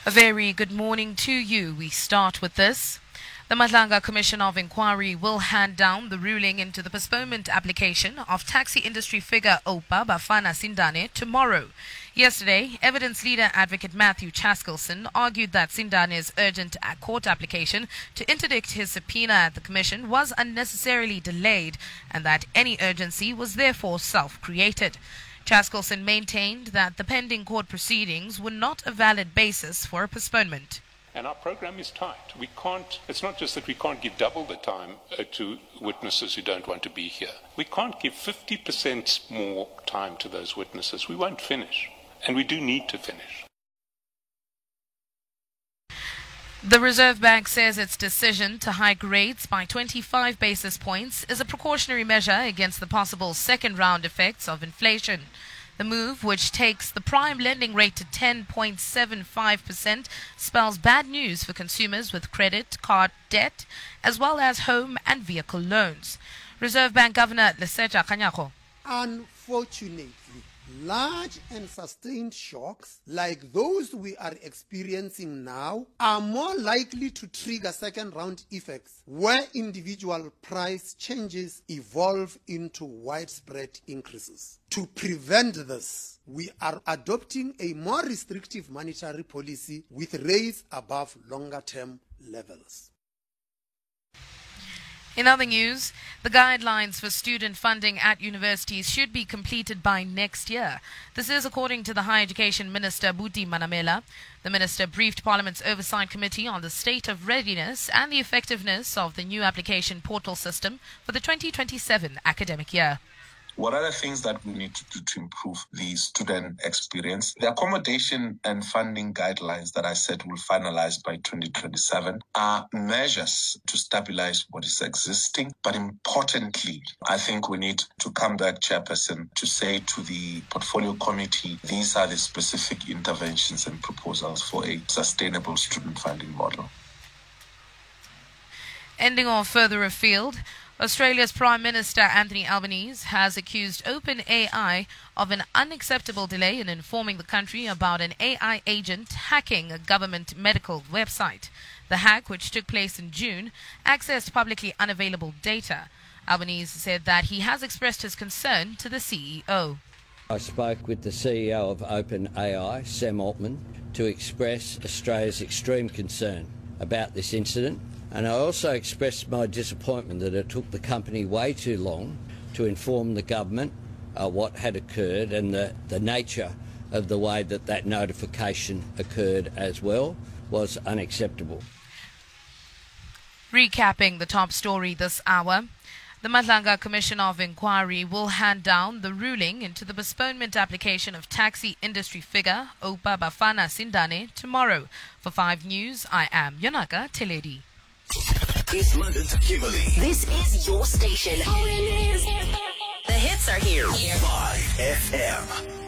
A very good morning to you. We start with this. The Madlanga Commission of Inquiry will hand down the ruling into the postponement application of taxi industry figure Oupa Bafana Sindane tomorrow. Yesterday, evidence leader advocate Matthew Chaskelson argued that Sindane's urgent court application to interdict his subpoena at the commission was unnecessarily delayed and that any urgency was therefore self-created. Chaskelson maintained that the pending court proceedings were not a valid basis for a postponement. And our program is tight. It's not just that we can't give double the time to witnesses who don't want to be here. We can't give 50% more time to those witnesses. We won't finish. And we do need to finish. The Reserve Bank says its decision to hike rates by 25 basis points is a precautionary measure against the possible second-round effects of inflation. The move, which takes the prime lending rate to 10.75%, spells bad news for consumers with credit card debt, as well as home and vehicle loans. Reserve Bank Governor Lesetja Kganyago. Unfortunately, large and sustained shocks like those we are experiencing now are more likely to trigger second-round effects where individual price changes evolve into widespread increases. To prevent this, we are adopting a more restrictive monetary policy with rates above longer-term levels. In other news, the guidelines for student funding at universities should be completed by next year. This is according to the Higher Education Minister Buti Manamela. The minister briefed Parliament's Oversight Committee on the state of readiness and the effectiveness of the new application portal system for the 2027 academic year. What are the things that we need to do to improve the student experience? The accommodation and funding guidelines that I said will finalize by 2027 are measures to stabilize what is existing. But importantly, I think we need to come back, Chairperson, to say to the Portfolio Committee, these are the specific interventions and proposals for a sustainable student funding model. Ending off further afield, Australia's Prime Minister Anthony Albanese has accused OpenAI of an unacceptable delay in informing the country about an AI agent hacking a government medical website. The hack, which took place in June, accessed publicly unavailable data. Albanese said that he has expressed his concern to the CEO. I spoke with the CEO of OpenAI, Sam Altman, to express Australia's extreme concern about this incident. And I also expressed my disappointment that it took the company way too long to inform the government what had occurred, and the nature of the way that notification occurred as well was unacceptable. Recapping the top story this hour, the Madlanga Commission of Inquiry will hand down the ruling into the postponement application of taxi industry figure Oupa Bafana Sindane tomorrow. For 5 News, I am Yonaka Teledi. East London to Kimberley. This is your station. Oh, it is. The hits are here. 5 FM.